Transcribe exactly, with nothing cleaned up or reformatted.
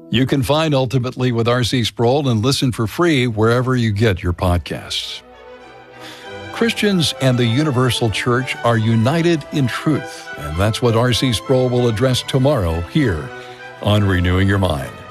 You can find Ultimately with R C Sproul and listen for free wherever you get your podcasts. Christians and the Universal Church are united in truth, and that's what R C Sproul will address tomorrow here on Renewing Your Mind.